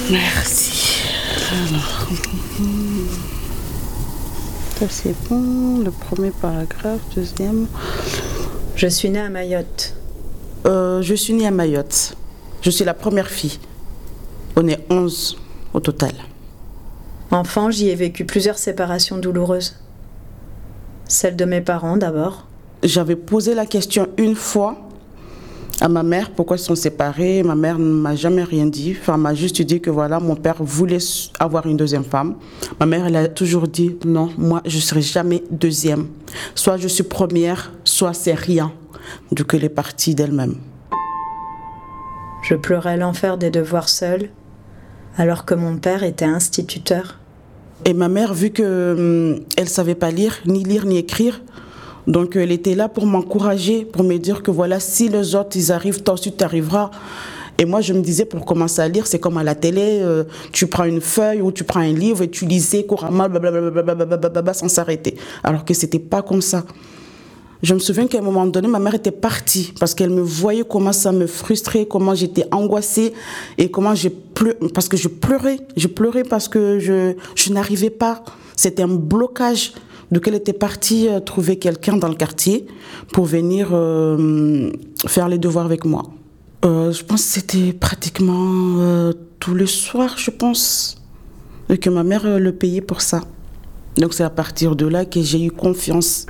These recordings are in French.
Merci. Alors, ça c'est bon. Le premier paragraphe, deuxième. Je suis née à Mayotte. Je suis née à Mayotte. Je suis la première fille. On est 11 au total. Enfant, j'y ai vécu plusieurs séparations douloureuses. Celle de mes parents d'abord. J'avais posé la question une fois à ma mère, pourquoi ils sont séparés. Ma mère ne m'a jamais rien dit. Enfin, m'a juste dit que voilà, mon père voulait avoir une deuxième femme. Ma mère, elle a toujours dit, non, moi, je ne serai jamais deuxième. Soit je suis première, soit c'est rien. Du coup, elle est partie d'elle-même. Je pleurais l'enfer des devoirs seule, alors que mon père était instituteur. Et ma mère, vu qu'elle ne savait pas lire ni écrire, donc elle était là pour m'encourager, pour me dire que voilà, si les autres ils arrivent, toi aussi tu arriveras. Et moi je me disais, pour commencer à lire, c'est comme à la télé, tu prends une feuille ou tu prends un livre et tu lisais couramment, blablabla, sans s'arrêter. Alors que c'était pas comme ça. Je me souviens qu'à un moment donné, ma mère était partie parce qu'elle me voyait comment ça me frustrait, comment j'étais angoissée et comment parce que je pleurais parce que je n'arrivais pas. C'était un blocage. Donc elle était partie trouver quelqu'un dans le quartier pour venir faire les devoirs avec moi. Je pense que c'était pratiquement tous les soirs, je pense, et que ma mère le payait pour ça. Donc c'est à partir de là que j'ai eu confiance.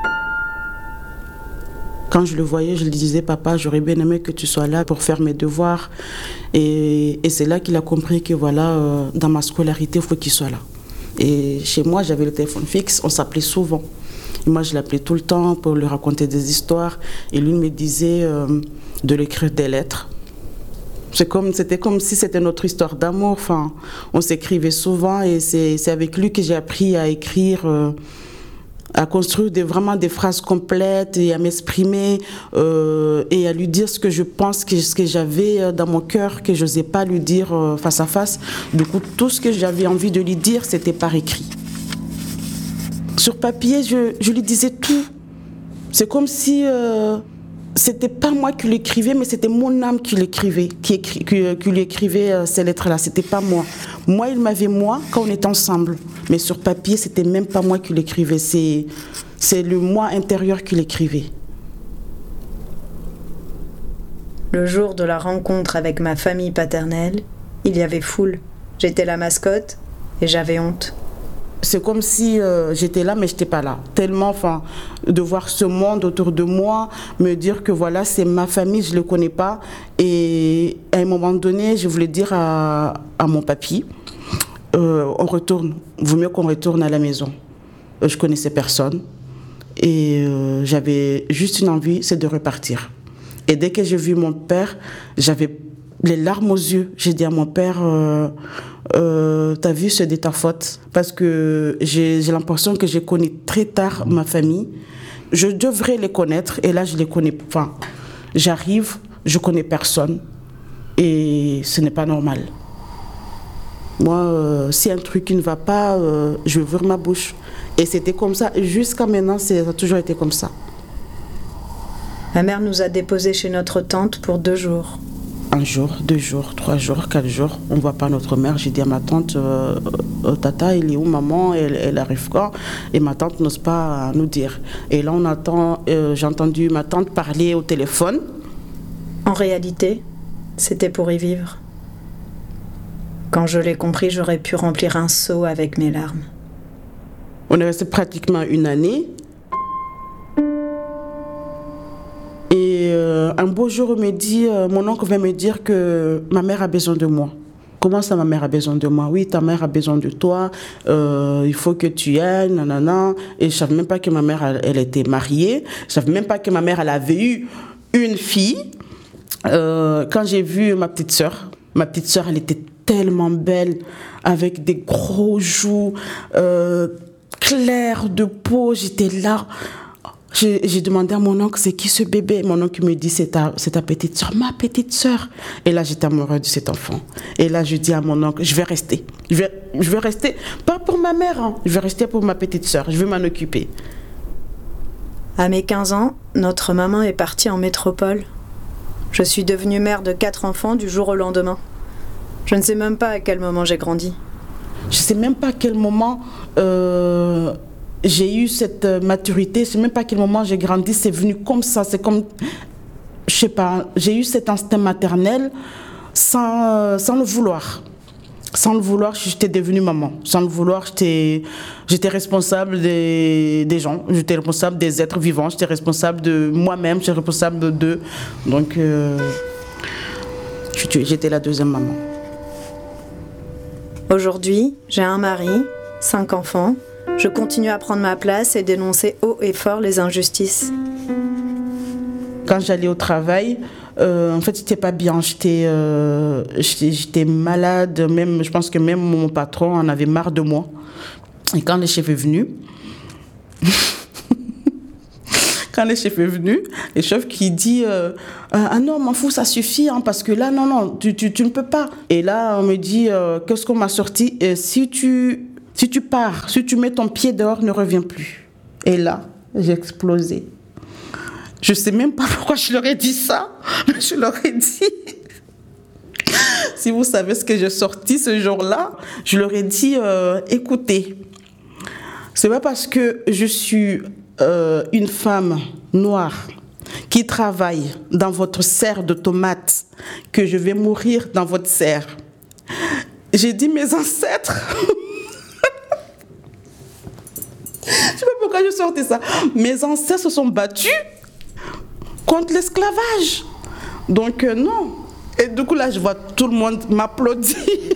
Quand je le voyais, je lui disais, papa, j'aurais bien aimé que tu sois là pour faire mes devoirs. Et c'est là qu'il a compris que voilà, dans ma scolarité, il faut qu'il soit là. Et chez moi, j'avais le téléphone fixe, on s'appelait souvent. Et moi, je l'appelais tout le temps pour lui raconter des histoires. Et lui me disait de lui écrire des lettres. C'était comme si c'était notre histoire d'amour. Enfin, on s'écrivait souvent et c'est avec lui que j'ai appris à écrire, à construire vraiment des phrases complètes et à m'exprimer et à lui dire ce que je pense, ce que j'avais dans mon cœur, que je n'osais pas lui dire face à face. Du coup, tout ce que j'avais envie de lui dire, c'était par écrit. Sur papier, je lui disais tout. C'est comme si c'était pas moi qui l'écrivais, mais c'était mon âme qui l'écrivait, qui lui écrivait ces lettres-là. C'était pas moi. Moi, il m'avait moi quand on était ensemble. Mais sur papier, c'était même pas moi qui l'écrivais. C'est le moi intérieur qui l'écrivait. Le jour de la rencontre avec ma famille paternelle, il y avait foule. J'étais la mascotte et j'avais honte. C'est comme si j'étais là, mais je n'étais pas là. Tellement, enfin, de voir ce monde autour de moi, me dire que voilà, c'est ma famille, je ne le connais pas. Et à un moment donné, je voulais dire à mon papy, on retourne, vaut mieux qu'on retourne à la maison. Je connaissais personne et j'avais juste une envie, c'est de repartir. Et dès que j'ai vu mon père, j'avais les larmes aux yeux. J'ai dit à mon père, t'as vu, c'est de ta faute. Parce que j'ai l'impression que j'ai connu très tard ma famille. Je devrais les connaître et là je les connais. Enfin, j'arrive, je connais personne et ce n'est pas normal. Moi, si un truc qui ne va pas, je vais ouvrir ma bouche. Et c'était comme ça. Jusqu'à maintenant, ça a toujours été comme ça. Ma mère nous a déposés chez notre tante pour 2 jours. 1 jour, 2 jours, 3 jours, 4 jours, on ne voit pas notre mère. J'ai dit à ma tante, tata, il est où maman, elle arrive quand? Et ma tante n'ose pas nous dire. Et là, j'ai entendu ma tante parler au téléphone. En réalité, c'était pour y vivre. Quand je l'ai compris, j'aurais pu remplir un seau avec mes larmes. On est resté pratiquement 1 année. Et un beau jour, mon oncle vient me dire que ma mère a besoin de moi. Comment ça, ma mère a besoin de moi? Oui, ta mère a besoin de toi, il faut que tu ailles, nanana. Et je ne savais même pas que ma mère, elle était mariée. Je ne savais même pas que ma mère, elle avait eu une fille. Quand j'ai vu ma petite sœur, elle était tellement belle, avec des gros joues, clairs de peau. J'étais là. J'ai demandé à mon oncle, c'est qui ce bébé? Mon oncle me dit, c'est ta petite soeur, ma petite soeur. Et là, j'étais amoureuse de cet enfant. Et là, je dis à mon oncle, je vais rester. Je vais rester, pas pour ma mère, hein. Je vais rester pour ma petite soeur. Je vais m'en occuper. À mes 15 ans, notre maman est partie en métropole. Je suis devenue mère de 4 enfants du jour au lendemain. Je ne sais même pas à quel moment j'ai grandi. Je ne sais même pas à quel moment j'ai eu cette maturité. Je ne sais même pas à quel moment j'ai grandi. C'est venu comme ça. C'est comme, je sais pas, j'ai eu cet instinct maternel sans le vouloir. Sans le vouloir, j'étais devenue maman. Sans le vouloir, j'étais responsable des gens. J'étais responsable des êtres vivants. J'étais responsable de moi-même. J'étais responsable d'eux. Donc, j'étais la deuxième maman. Aujourd'hui, j'ai un mari, 5 enfants. Je continue à prendre ma place et dénoncer haut et fort les injustices. Quand j'allais au travail, en fait, j'étais pas bien. J'étais malade. Même, je pense que même mon patron en avait marre de moi. Et quand le chef est venu, le chef qui dit ah non, m'en fous, ça suffit, hein, parce que là, non, tu ne peux pas. Et là, on me dit qu'est-ce qu'on m'a sorti, si tu pars, si tu mets ton pied dehors, ne reviens plus. Et là, j'ai explosé. Je sais même pas pourquoi je leur ai dit ça, mais je leur ai dit. Si vous savez ce que j'ai sorti ce jour-là, je leur ai dit écoutez, c'est pas parce que je suis une femme noire qui travaille dans votre serre de tomates que je vais mourir dans votre serre. J'ai dit mes ancêtres. Je sais pas pourquoi je sortais ça. Mes ancêtres se sont battus contre l'esclavage. Donc non. Et du coup là, je vois tout le monde m'applaudir.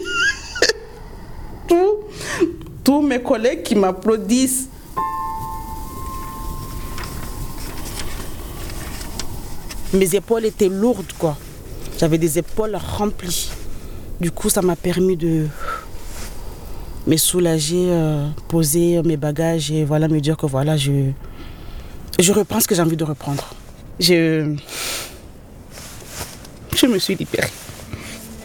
Tous mes collègues qui m'applaudissent. Mes épaules étaient lourdes, quoi. J'avais des épaules remplies. Du coup, ça m'a permis de me soulager, poser mes bagages et voilà, me dire que voilà, je reprends ce que j'ai envie de reprendre. Je me suis libérée.